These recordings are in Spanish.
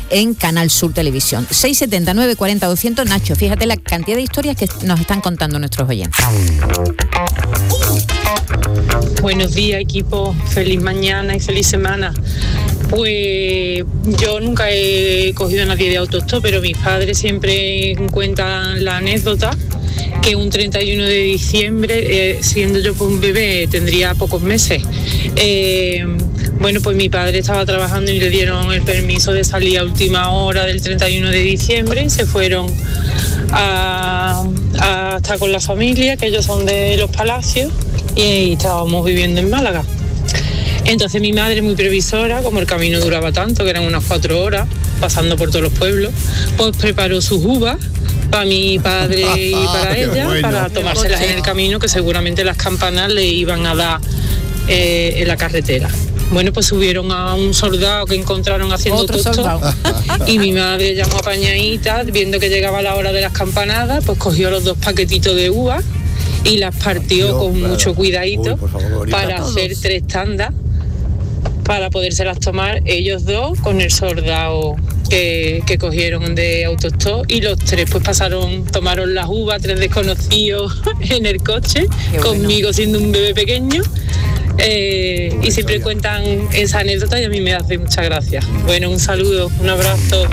en Canal Sur Televisión. 670 940 200. Nacho, fíjate la cantidad de historias que nos están contando nuestros oyentes. Buenos días, equipo. Feliz mañana y feliz semana. Pues yo nunca he cogido a nadie de autostop, pero mis padres siempre cuentan la anécdota que un 31 de diciembre, siendo yo un bebé, tendría pocos meses, bueno, pues mi padre estaba trabajando y le dieron el permiso de salir a última hora del 31 de diciembre y se fueron a estar con la familia, que ellos son de Los Palacios, y estábamos viviendo en Málaga. Entonces mi madre, muy previsora, como el camino duraba tanto, que eran unas 4 horas, pasando por todos los pueblos, pues preparó sus uvas para mi padre y para ella, bueno, para tomárselas en el camino, que seguramente las campanas le iban a dar en la carretera. Bueno, pues subieron a un soldado que encontraron haciendo autostop y mi madre llamó apañadita, viendo que llegaba la hora de las campanadas, pues cogió los 2 paquetitos de uvas y las partió con mucho cuidadito para hacer 3 tandas para podérselas tomar ellos 2 con el soldado que cogieron de autostop, y los 3 pues tomaron las uvas, 3 desconocidos en el coche, conmigo siendo un bebé pequeño, y siempre cuentan esa anécdota y a mí me hace mucha gracia. Bueno, un saludo, un abrazo.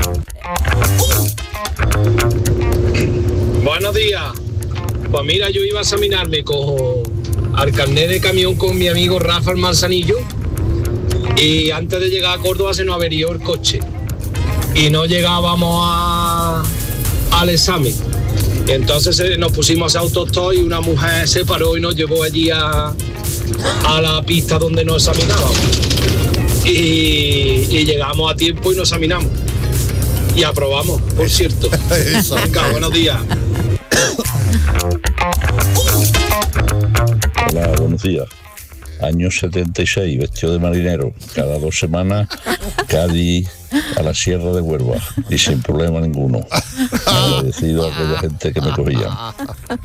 Buenos días. Pues mira, yo iba a examinarme al carnet de camión con mi amigo Rafa el Manzanillo, y antes de llegar a Córdoba se nos averió el coche y no llegábamos al examen. Y entonces nos pusimos a hacer autostop y una mujer se paró y nos llevó allí a la pista donde nos examinábamos. Y llegamos a tiempo y nos examinamos. Y aprobamos, por cierto. Venga, buenos días. Hola, buenos días. Año 76, vestido de marinero, cada 2 semanas, Cádiz a la Sierra de Huelva, y sin problema ninguno. Agradecido a aquella gente que me cogía.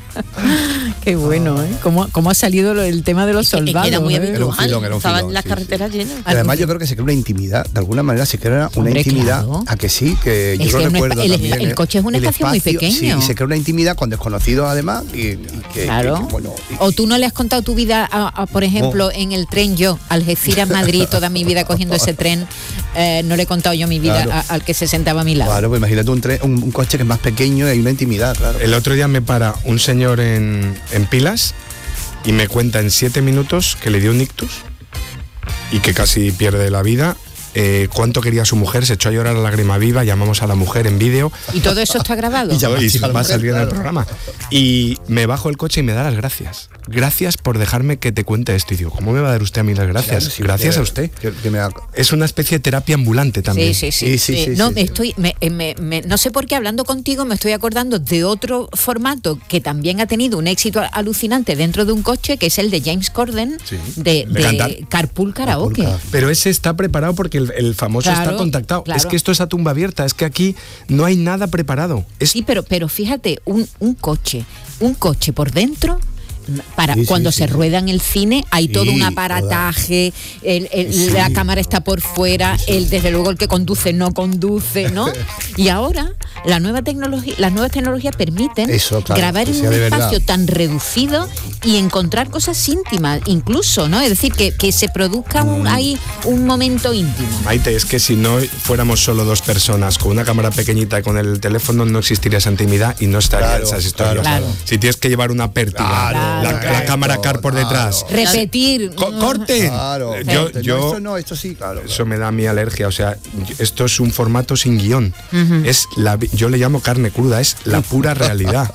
Qué bueno, ¿eh? ¿Cómo ha salido el tema de los soldados? Era muy habitual, estaban las carreteras llenas. Además yo creo que se crea una intimidad, de alguna manera se crea una intimidad, claro. A que sí, que yo lo recuerdo también. El coche es un espacio muy pequeño. Sí, y se crea una intimidad con desconocidos además. Claro. O tú no le has contado tu vida, por ejemplo, en el tren, yo, Algeciras-Madrid, toda mi vida cogiendo ese tren, no le he contado yo mi vida, claro, al que se sentaba a mi lado. Claro, pues imagínate un coche que es más pequeño y hay una intimidad, claro. El otro día me para un señor en Pilas y me cuenta en 7 minutos que le dio un ictus y que casi pierde la vida. Cuánto quería a su mujer, se echó a llorar a lágrima viva, llamamos a la mujer en vídeo. ¿Y todo eso está grabado? Y va a salir en el programa. Y me bajo el coche y me da las gracias. Gracias por dejarme que te cuente esto. Y digo, ¿cómo me va a dar usted a mí las gracias? Claro, sí, gracias a usted. Es una especie de terapia ambulante también. Sí. No, no sé por qué, hablando contigo, me estoy acordando de otro formato que también ha tenido un éxito alucinante dentro de un coche, que es el de James Corden, de Carpool Karaoke. Pero ese está preparado porque el famoso está contactado. Claro. Es que esto es a tumba abierta, es que aquí no hay nada preparado. Sí, pero fíjate, un coche por dentro, cuando se rueda en el cine hay todo un aparataje, la cámara está por fuera, desde luego el que conduce no conduce, ¿no? Y ahora las nuevas tecnologías permiten grabar en un espacio tan reducido y encontrar cosas íntimas, incluso, ¿no? Es decir, que se produzca ahí un momento íntimo. Maite, es que si no fuéramos solo 2 personas con una cámara pequeñita y con el teléfono, no existiría esa intimidad y no estaría esas historias. Claro. Si tienes que llevar una pértiga, la cámara car por detrás. Repetir. ¡Corten! Claro. Esto sí, claro. Eso me da mi alergia. O sea, esto es un formato sin guión. Yo le llamo carne cruda, es la pura realidad.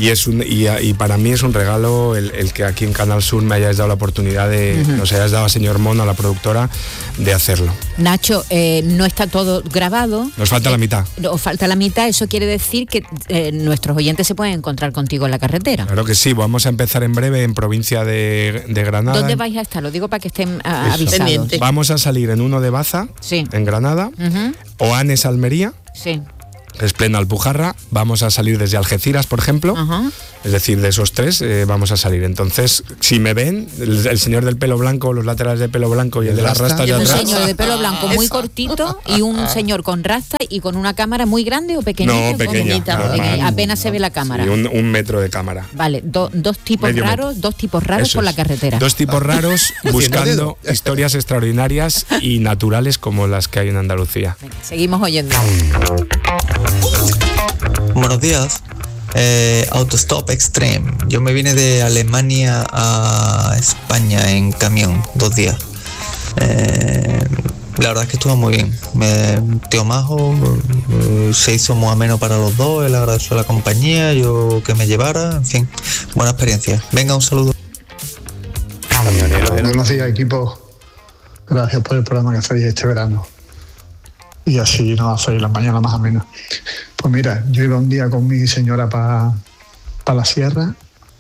Y para mí es un regalo el que aquí en Canal Sur me hayáis dado la oportunidad nos hayáis dado a señor Mono, a la productora, de hacerlo. Nacho, no está todo grabado. Nos falta la mitad. Nos falta la mitad, eso quiere decir que nuestros oyentes se pueden encontrar contigo en la carretera. Claro que sí, vamos a empezar en breve en provincia de Granada. ¿Dónde vais a estar? Lo digo para que estén avisados. Vamos a salir en uno de Baza, en Granada, Oanes, Almería. Sí. que es plena Alpujarra, vamos a salir desde Algeciras, por ejemplo. Ajá. Es decir, de esos 3 vamos a salir. Entonces, si me ven, el señor del pelo blanco, los laterales de pelo blanco y el de las rastas de atrás. Un señor de pelo blanco muy cortito y un señor con rasta y con una cámara muy grande o pequeñita. No, pequeña. Apenas se ve la cámara. Sí, un metro de cámara. Vale, dos tipos raros por la carretera. 2 tipos raros buscando historias extraordinarias y naturales como las que hay en Andalucía. Venga, seguimos oyendo. Buenos días. Autostop Extreme. Yo me vine de Alemania a España en camión 2 días. La verdad es que estuvo muy bien. Tío majo, se hizo muy ameno para los dos. Él agradeció a la compañía, yo que me llevara. En fin, buena experiencia. Venga, un saludo. Buenos días, equipo. Gracias por el programa que hacéis este verano. Y así nos hacéis las mañanas más amenas. Pues mira, yo iba un día con mi señora para la sierra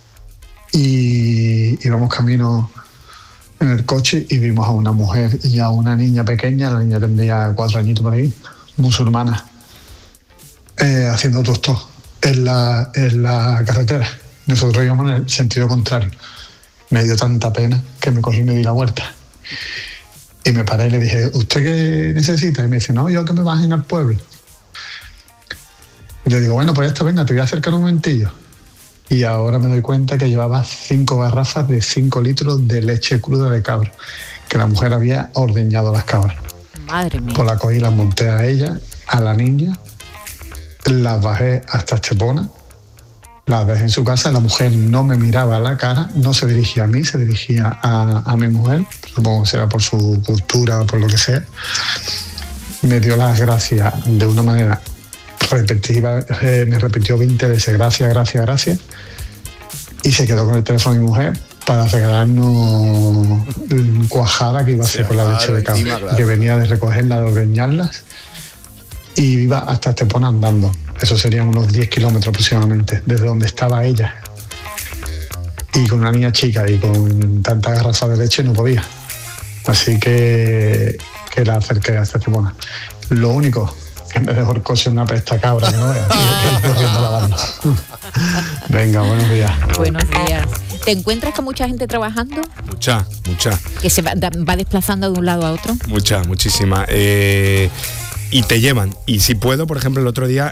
y íbamos camino en el coche y vimos a una mujer y a una niña pequeña, la niña tendría 4 añitos por ahí, musulmana, haciendo autostop en la carretera. Nosotros íbamos en el sentido contrario. Me dio tanta pena que me cogí y me di la vuelta. Y me paré y le dije, ¿usted qué necesita? Y me dice, no, yo que me bajen al pueblo. Y le digo, bueno, pues esto, venga, te voy a acercar un momentillo. Y ahora me doy cuenta que llevaba 5 garrafas de 5 litros de leche cruda de cabra, que la mujer había ordeñado las cabras. Madre mía. Pues la cogí, las monté a ella, a la niña, las bajé hasta Estepona, las dejé en su casa, la mujer no me miraba a la cara, no se dirigía a mí, se dirigía a mi mujer, supongo que será por su cultura o por lo que sea. Me dio las gracias de una manera repetitiva, me repitió 20 veces gracias, y se quedó con el teléfono de mi mujer para regalarnos cuajada que iba a hacer con la leche de cabra, que venía de recogerla, de ordeñarlas, y iba hasta Estepona andando. Eso serían unos 10 kilómetros aproximadamente, desde donde estaba ella. Y con una niña chica y con tanta garrafa de leche no podía. Así que la acerqué hasta Estepona. Lo único que me dejó el coche una pesta cabra, que no veas. Venga, buenos días. Buenos días. ¿Te encuentras con mucha gente trabajando? Mucha. ¿Que se va desplazando de un lado a otro? Muchísima. Y te llevan. Y si puedo, por ejemplo, el otro día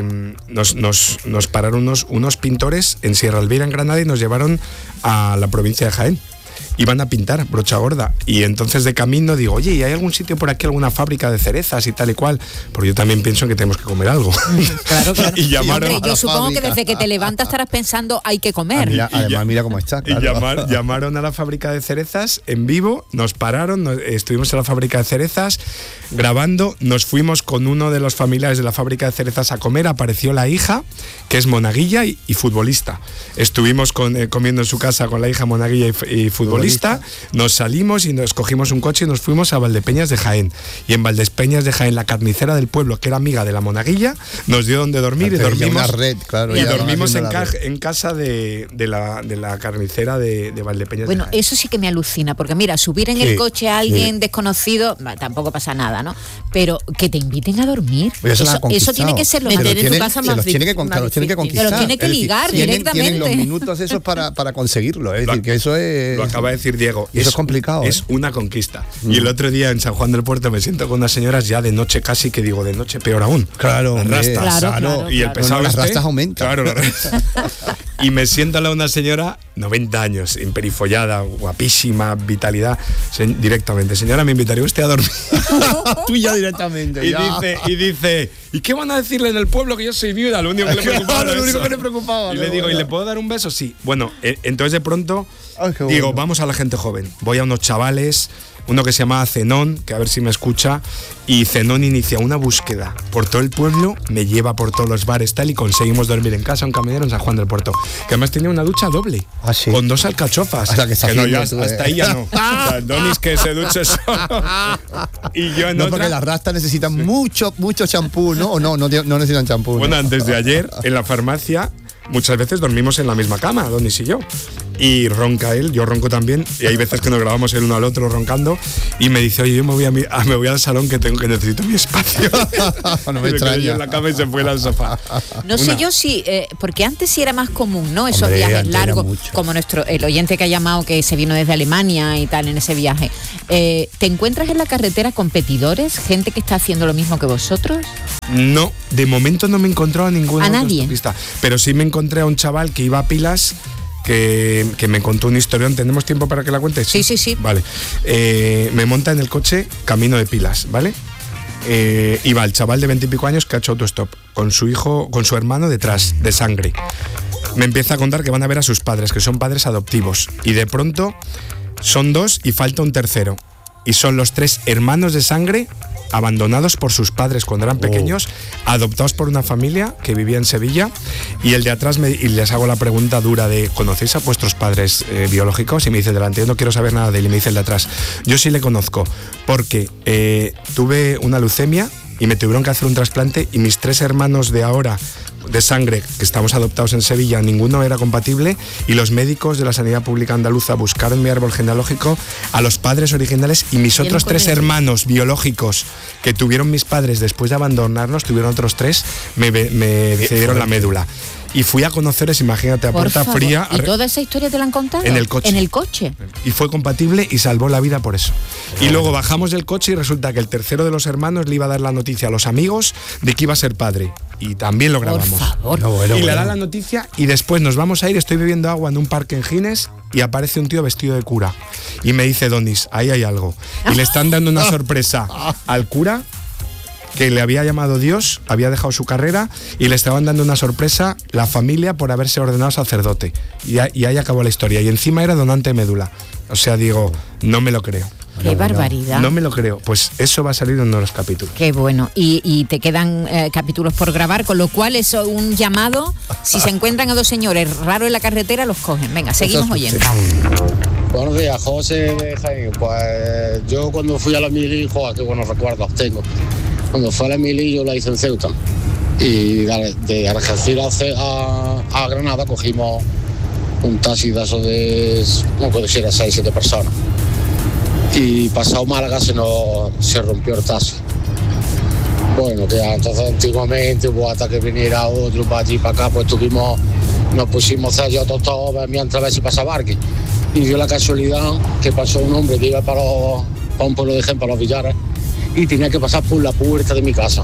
nos pararon unos pintores en Sierra Elvira, en Granada, y nos llevaron a la provincia de Jaén. Iban a pintar Brocha Gorda. Y entonces de camino digo, oye, ¿y hay algún sitio por aquí, alguna fábrica de cerezas y tal y cual? Porque yo también pienso que tenemos que comer algo. Claro. Y llamaron. Hombre, yo supongo que desde que te levantas estarás pensando, hay que comer. Además, mira cómo está. Claro. Y llamaron a la fábrica de cerezas en vivo, nos pararon, estuvimos en la fábrica de cerezas grabando, nos fuimos con uno de los familiares de la fábrica de cerezas a comer, apareció la hija, que es monaguilla y futbolista. Estuvimos comiendo en su casa con la hija monaguilla y futbolista. Nos salimos y nos cogimos un coche y nos fuimos a Valdepeñas de Jaén. Y en Valdepeñas de Jaén, la carnicera del pueblo, que era amiga de la monaguilla, nos dio donde dormir y dormimos en casa de la carnicera de Valdepeñas de Jaén. Eso sí que me alucina, porque mira, subir en el coche a alguien desconocido, tampoco pasa nada, ¿no? Pero que te inviten a dormir, eso tiene que ser lo más en tu casa más difícil. Los tiene que conquistar. Te los tiene que ligar directamente. Tienen los minutos esos para conseguirlo. Es decir, que eso es... Lo acaba de decir Diego. Eso es complicado. Es una conquista. Y el otro día en San Juan del Puerto me siento con unas señoras ya de noche casi, que digo, de noche peor aún. Claro, las rastas. Claro. Y el pesado las rastas aumentan. Claro, las rastas. Y me siento a una señora, 90 años, imperifollada, guapísima, vitalidad, directamente. Señora, ¿me invitaría usted a dormir? Tú ya directamente. Y dice, ¿y qué van a decirle en el pueblo que yo soy viuda? Lo único que le preocupaba. Y le digo, ¿y le puedo dar un beso? Sí. Bueno, entonces de pronto digo, vamos a la gente joven. Voy a unos chavales, uno que se llamaba Zenón, que a ver si me escucha, y Zenón inicia una búsqueda por todo el pueblo, me lleva por todos los bares tal, y conseguimos dormir en casa un camionero en San Juan del Puerto, que además tenía una ducha doble, ¿sí? Con 2 alcachofas, que no, ya, hasta ahí ya no. O sea, Donis que se duche solo. Y yo en otra... porque las rastas necesitan mucho champú, ¿no? O no necesitan champú. Bueno, antes de ayer, en la farmacia, muchas veces dormimos en la misma cama, Donis y yo. y ronca él, yo ronco también, y hay veces que nos grabamos el uno al otro roncando, y me dice, oye, yo me voy al salón que necesito mi espacio. No me extraña. En la cama y se fue al sofá. No sé yo si, porque antes sí era más común, ¿no? Esos viajes largos, como el oyente que ha llamado, que se vino desde Alemania y tal en ese viaje. ¿Te encuentras en la carretera competidores, gente que está haciendo lo mismo que vosotros? No, de momento no me he encontrado a ninguna autostopista, pero sí me encontré a un chaval que iba a pilas, que me contó una historia. ¿Tenemos tiempo para que la cuentes? Sí. Vale. Me monta en el coche camino de pilas, ¿vale? Iba el chaval de 20 y pico años que ha hecho autostop con su hijo, con su hermano detrás, de sangre. Me empieza a contar que van a ver a sus padres, que son padres adoptivos, y de pronto son 2 y falta un tercero, y son los 3 hermanos de sangre abandonados por sus padres cuando eran pequeños, adoptados por una familia que vivía en Sevilla, y el de atrás y les hago la pregunta dura de ¿conocéis a vuestros padres biológicos? Y me dice el delante, yo no quiero saber nada de él, y me dice el de atrás, yo sí le conozco porque tuve una leucemia y me tuvieron que hacer un trasplante, y mis 3 hermanos de ahora de sangre, que estamos adoptados en Sevilla, ninguno era compatible, y los médicos de la sanidad pública andaluza buscaron mi árbol genealógico a los padres originales, y mis otros 3 hermanos biológicos que tuvieron mis padres después de abandonarnos, tuvieron otros 3, me cedieron la médula. Y fui a conocerles, imagínate, a puerta fría. ¿Y toda esa historia te la han contado? En el coche. ¿En el coche? Y fue compatible y salvó la vida por eso. Y luego bajamos del coche y resulta que el tercero de los hermanos le iba a dar la noticia a los amigos de que iba a ser padre. Y también lo grabamos. Por favor. Y le da la noticia, y después nos vamos a ir, estoy bebiendo agua en un parque en Gines, y aparece un tío vestido de cura. Y me dice, Donis, ahí hay algo. Y le están dando una sorpresa al cura, que le había llamado Dios, había dejado su carrera, y le estaban dando una sorpresa la familia por haberse ordenado sacerdote. Y ahí acabó la historia. Y encima era donante de médula. O sea, digo, no me lo creo. Qué barbaridad. No me lo creo. Pues eso va a salir en uno de los capítulos. Qué bueno. Y te quedan capítulos por grabar, con lo cual es un llamado. Si se encuentran a 2 señores raros en la carretera, los cogen. Venga, seguimos oyendo. Buenos días, José de Jaén. Pues yo cuando fui a la mili, joder, qué buenos recuerdos tengo. Cuando fue a la mili yo la hice en Ceuta, y de Algeciras a Granada cogimos un taxi de esos de, no puede ser, 6-7 personas, y pasado Málaga se rompió el taxi. Bueno, que entonces antiguamente, pues, hasta que viniera otro para allí para acá, pues nos pusimos sellos todos mientras a ver si pasaba alguien, y dio la casualidad que pasó un hombre que iba para un pueblo de gente, para los Villares, y tenía que pasar por la puerta de mi casa.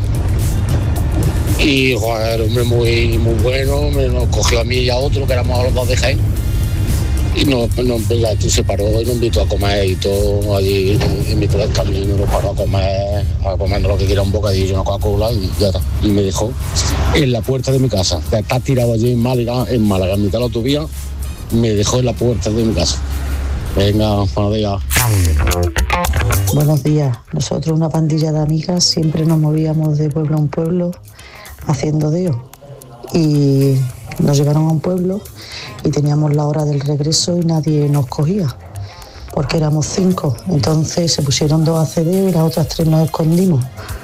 Y joder, hombre muy bueno, nos cogió a mí y a otro, que éramos los 2 de Jaén, y nos se paró y nos invitó a comer y todo allí en mitad del camino, nos paró a comer lo que quiera, un bocadillo, una Coca-Cola, y ya está. Y me dejó en la puerta de mi casa, que está tirado allí en Málaga, en mitad de la autovía, me dejó en la puerta de mi casa. Venga, buenos días. Buenos días. Nosotros, una pandilla de amigas, siempre nos movíamos de pueblo a un pueblo haciendo deo. Y nos llevaron a un pueblo y teníamos la hora del regreso y nadie nos cogía, porque éramos 5. Entonces se pusieron 2 a hacer deo y las otras 3 nos escondimos.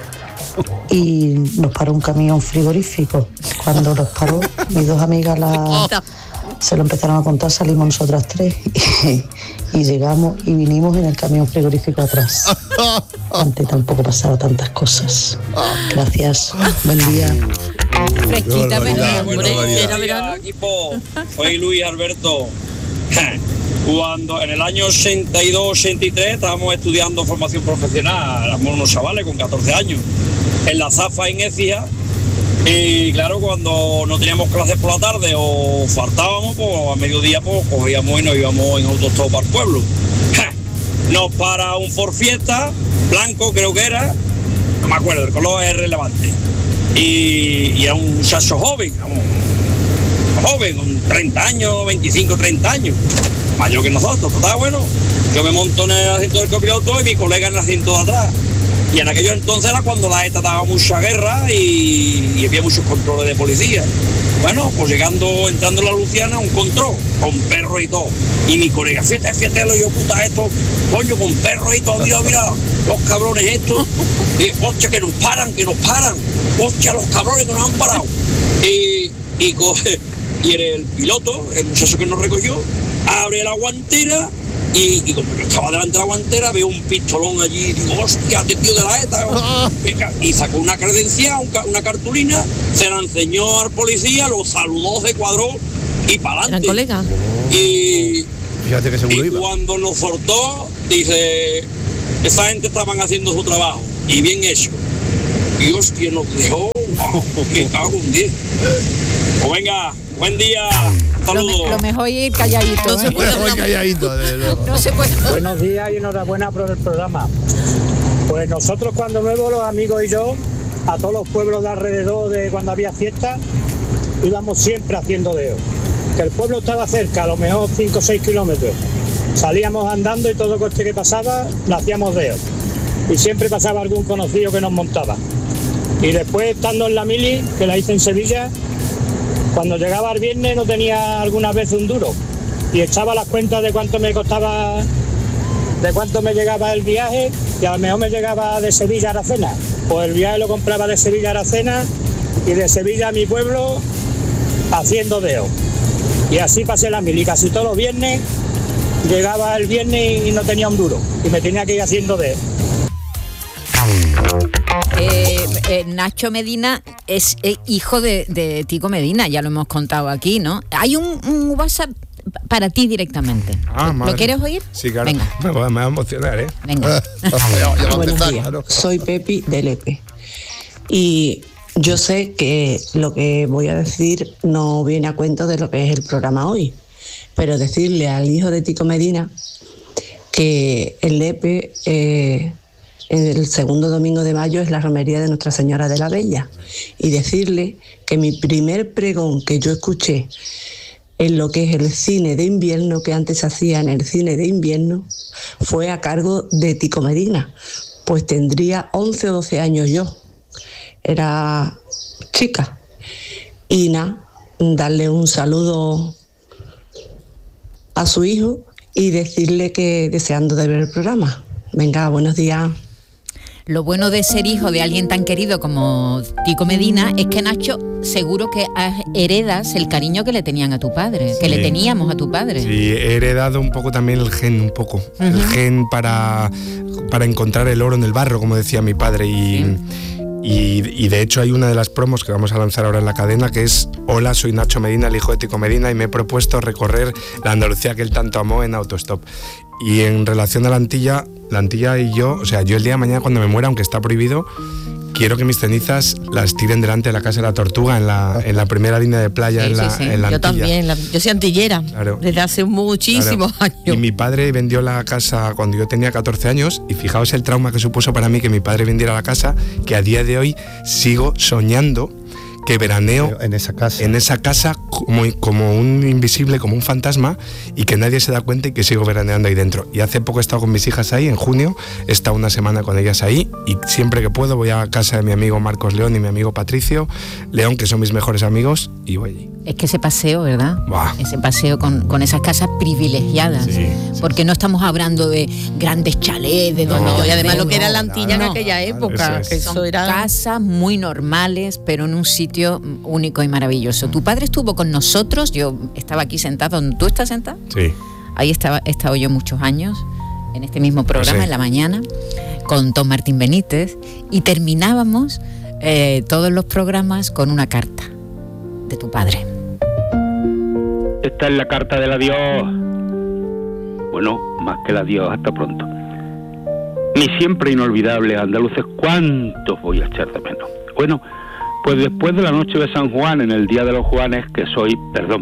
Y nos paró un camión frigorífico. Cuando nos paró, mis 2 amigas se lo empezaron a contar, salimos nosotras 3 y llegamos y vinimos en el camión frigorífico atrás. Antes tampoco pasaba tantas cosas. Gracias, buen día. Fresquita, Hola, equipo. Soy Luis Alberto. Cuando en el año 82-83 estábamos estudiando formación profesional, éramos unos chavales con 14 años, en la Zafa en Écija. Y claro, cuando no teníamos clases por la tarde o faltábamos, pues a mediodía pues cogíamos y nos íbamos en autostop al pueblo. Nos para un Ford Fiesta, blanco creo que era, no me acuerdo, el color es relevante. Y era un muchacho joven, con 30 años, 25, 30 años, mayor que nosotros, ¿está bueno? Yo me monto en el asiento del copiloto y mi colega en el asiento de atrás. Y en aquellos entonces era cuando la ETA daba mucha guerra y había muchos controles de policía. Bueno, pues entrando en la Luciana, un control, con perros y todo. Y mi colega, fíjate, lo yo puta esto, coño, con perros y todo, mira, los cabrones estos, hostia, que nos paran, hostia, los cabrones que nos han parado. Y el piloto, el muchacho que nos recogió, abre la guantera y como yo estaba delante de la guantera, veo un pistolón allí y digo, hostia, tío de la ETA. Y sacó una credencial, una cartulina, se la enseñó al policía, lo saludó, se cuadró y para adelante. ¿Eran colegas? Y, fíjate que seguro iba. Cuando nos soltó, dice, esa gente estaban haciendo su trabajo y bien hecho. Y hostia, nos dejó, me cago en 10. Pues venga, buen día. Saludos. Lo mejor es ir calladito. No se puede ir calladito. No se puede. Buenos días y enhorabuena por el programa. Pues nosotros cuando nuevo, los amigos y yo, a todos los pueblos de alrededor de cuando había fiesta, íbamos siempre haciendo deo. Que el pueblo estaba cerca, a lo mejor 5 o 6 kilómetros. Salíamos andando y todo coche que pasaba, lo hacíamos deo. Y siempre pasaba algún conocido que nos montaba. Y después, estando en la mili, que la hice en Sevilla, cuando llegaba el viernes no tenía algunas veces un duro. Y echaba las cuentas de cuánto me costaba, de cuánto me llegaba el viaje, y a lo mejor me llegaba de Sevilla a Aracena. Pues el viaje lo compraba de Sevilla a Aracena y de Sevilla a mi pueblo haciendo deo. Y así pasé la mili, casi todos los viernes. Llegaba el viernes y no tenía un duro. Y me tenía que ir haciendo deo. Nacho Medina es hijo de Tico Medina, ya lo hemos contado aquí, ¿no? Hay un WhatsApp para ti directamente. ¿Lo quieres oír? Sí, claro. Venga. Me va a emocionar, ¿eh? Venga. Buenos días. Soy Pepi de Lepe. Y yo sé que lo que voy a decir no viene a cuento de lo que es el programa hoy, pero decirle al hijo de Tico Medina que el Lepe... el segundo domingo de mayo es la romería de Nuestra Señora de la Bella, y decirle que mi primer pregón que yo escuché en lo que es el cine de invierno, que antes se hacía en el cine de invierno, fue a cargo de Tico Medina, pues tendría 11 o 12 años yo, era chica, y nada, darle un saludo a su hijo y decirle que deseando de ver el programa. Venga, buenos días. Lo bueno de ser hijo de alguien tan querido como Tico Medina es que, Nacho, seguro que heredas el cariño que le tenían a tu padre, que le teníamos a tu padre. Sí, he heredado un poco también el gen, un poco. Uh-huh. El gen para encontrar el oro en el barro, como decía mi padre. Y de hecho hay una de las promos que vamos a lanzar ahora en la cadena que es: hola, soy Nacho Medina, el hijo de Tico Medina, y me he propuesto recorrer la Andalucía que él tanto amó en autostop. Y en relación a la Antilla y yo, o sea, yo el día de mañana cuando me muera, aunque está prohibido, quiero que mis cenizas las tiren delante de la Casa de la Tortuga, en la primera línea de playa, en la Antilla. Yo también, yo soy antillera, claro, desde hace muchísimos años. Y mi padre vendió la casa cuando yo tenía 14 años, y fijaos el trauma que supuso para mí que mi padre vendiera la casa, que a día de hoy sigo soñando que veraneo en esa casa como un invisible, como un fantasma, y que nadie se da cuenta y que sigo veraneando ahí dentro. Y hace poco he estado con mis hijas ahí, en junio, he estado una semana con ellas ahí, y siempre que puedo voy a casa de mi amigo Marcos León y mi amigo Patricio León, que son mis mejores amigos, y voy allí. Es que ese paseo, ¿verdad? Buah. Ese paseo con esas casas privilegiadas, porque no estamos hablando de grandes chalés, de donde y además lo que era la Antilla en aquella época, que son casas muy normales, pero en un sitio único y maravilloso. Tu padre estuvo con nosotros, yo estaba aquí sentado donde tú estás sentado. Sí. Ahí he estado yo muchos años, en este mismo programa, en la mañana, con Tom Martín Benítez, y terminábamos todos los programas con una carta de tu padre. Esta es la carta del adiós. Bueno, más que el adiós, hasta pronto. Mis siempre inolvidables andaluces, ¿cuántos voy a echar de menos? Bueno, pues después de la noche de San Juan, en el Día de los Juanes, que soy,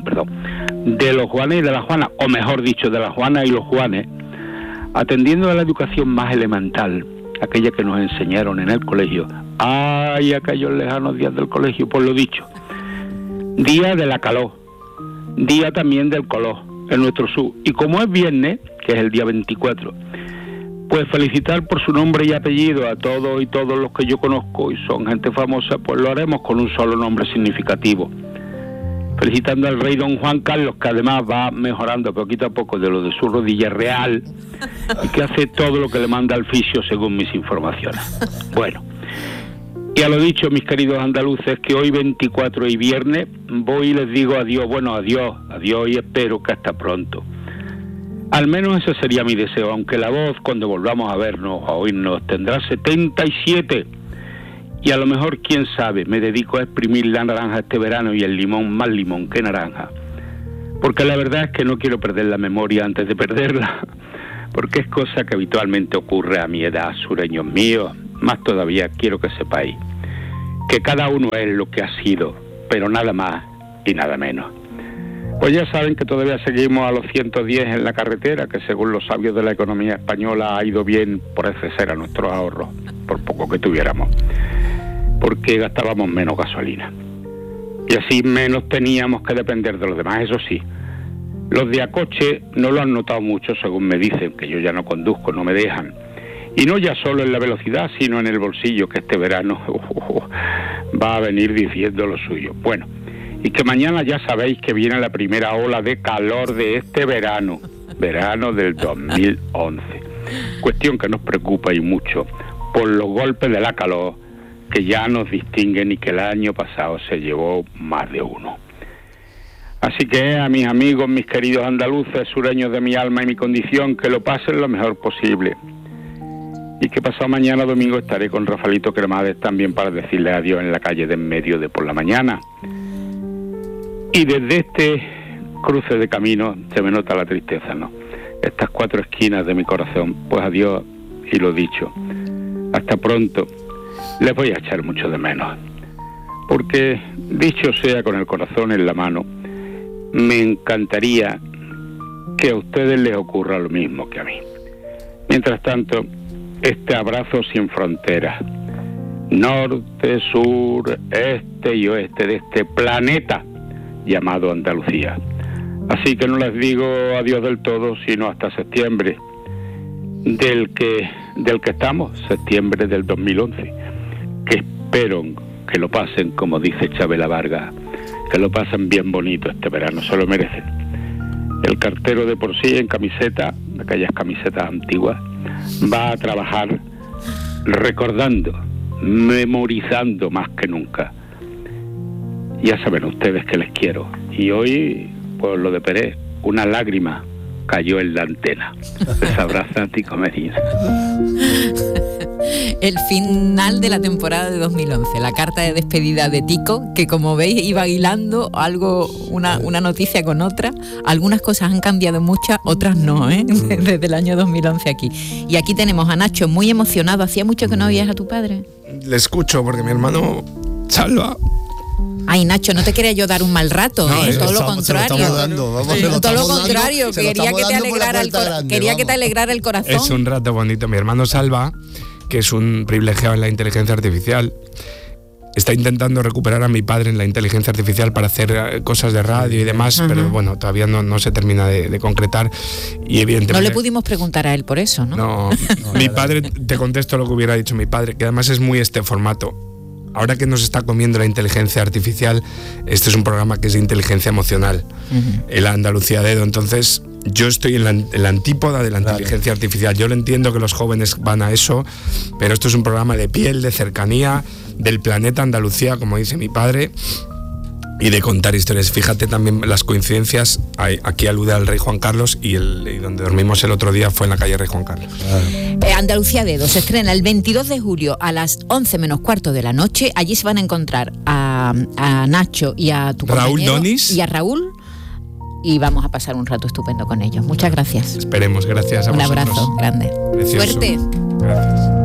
de los Juanes y de la Juana, o mejor dicho, de la Juana y los Juanes, atendiendo a la educación más elemental, aquella que nos enseñaron en el colegio. ¡Ay, aquellos lejanos días del colegio, por lo dicho! Día de la calor, día también del color, en nuestro sur. Y como es viernes, que es el día 24, pues felicitar por su nombre y apellido a todos y todos los que yo conozco y son gente famosa, pues lo haremos con un solo nombre significativo. Felicitando al rey don Juan Carlos, que además va mejorando poquito a poco de lo de su rodilla real y que hace todo lo que le manda al fisio según mis informaciones. Bueno, y a lo dicho, mis queridos andaluces, que hoy 24 y viernes voy y les digo adiós, bueno, adiós y espero que hasta pronto. Al menos ese sería mi deseo, aunque la voz, cuando volvamos a vernos, a oírnos, tendrá 77. Y a lo mejor, quién sabe, me dedico a exprimir la naranja este verano y el limón, más limón que naranja. Porque la verdad es que no quiero perder la memoria antes de perderla, porque es cosa que habitualmente ocurre a mi edad, sureños míos. Más todavía quiero que sepáis que cada uno es lo que ha sido, pero nada más y nada menos. Pues ya saben que todavía seguimos a los 110 en la carretera, que según los sabios de la economía española ha ido bien por exceder a nuestros ahorros, por poco que tuviéramos, porque gastábamos menos gasolina. Y así menos teníamos que depender de los demás. Eso sí, los de a coche no lo han notado mucho, según me dicen, que yo ya no conduzco, no me dejan. Y no ya solo en la velocidad, sino en el bolsillo, que este verano va a venir diciendo lo suyo. Bueno, y que mañana ya sabéis que viene la primera ola de calor de este verano del 2011. Cuestión que nos preocupa y mucho por los golpes de la calor que ya nos distinguen y que el año pasado se llevó más de uno. Así que a mis amigos, mis queridos andaluces, sureños de mi alma y mi condición, que lo pasen lo mejor posible. Y que pasado mañana domingo estaré con Rafaelito Cremades también para decirle adiós en la calle de en medio de por la mañana. Y desde este cruce de camino se me nota la tristeza, ¿no? Estas 4 esquinas de mi corazón, pues adiós y lo dicho. Hasta pronto. Les voy a echar mucho de menos. Porque, dicho sea con el corazón en la mano, me encantaría que a ustedes les ocurra lo mismo que a mí. Mientras tanto, este abrazo sin fronteras, norte, sur, este y oeste de este planeta llamado Andalucía. Así que no les digo adiós del todo, sino hasta septiembre, del que estamos, septiembre del 2011, que espero que lo pasen, como dice Chabela Vargas, que lo pasen bien bonito este verano, se lo merecen. El cartero de por sí en camiseta, aquellas camisetas antiguas, va a trabajar recordando, memorizando más que nunca. Ya saben ustedes que les quiero. Y hoy, pues lo de Pérez, una lágrima cayó en la antena. Les abraza Tico Medina. El final de la temporada de 2011, la carta de despedida de Tico, que como veis iba hilando una noticia con otra. Algunas cosas han cambiado muchas, otras no, desde el año 2011 aquí. Y aquí tenemos a Nacho muy emocionado. ¿Hacía mucho que no oías a tu padre? Le escucho porque mi hermano Salva. Ay, Nacho, no te quería yo dar un mal rato, todo lo contrario. Todo lo contrario, quería que te alegrara el corazón. Es un rato bonito. Mi hermano Salva, que es un privilegiado en la inteligencia artificial, está intentando recuperar a mi padre en la inteligencia artificial para hacer cosas de radio y demás, pero bueno, todavía no se termina de concretar y evidentemente... No le pudimos preguntar a él por eso, ¿no? No, mi padre, te contesto lo que hubiera dicho mi padre, que además es muy este formato. Ahora que nos está comiendo la inteligencia artificial, este es un programa que es de inteligencia emocional, el Andalucía Dedo. Entonces, yo estoy en la antípoda de la inteligencia artificial. Yo lo entiendo que los jóvenes van a eso, pero esto es un programa de piel, de cercanía, del planeta Andalucía, como dice mi padre, y de contar historias. Fíjate también las coincidencias. Aquí alude al rey Juan Carlos y donde dormimos el otro día fue en la calle Rey Juan Carlos. Andalucía Dedo se estrena el 22 de julio a las 11 menos cuarto de la noche. Allí se van a encontrar a Nacho y a tu Raúl compañero Donis y a Raúl, y vamos a pasar un rato estupendo con ellos. Muchas gracias. Esperemos, gracias a vosotros. Un abrazo grande. Precioso. Suerte. Gracias.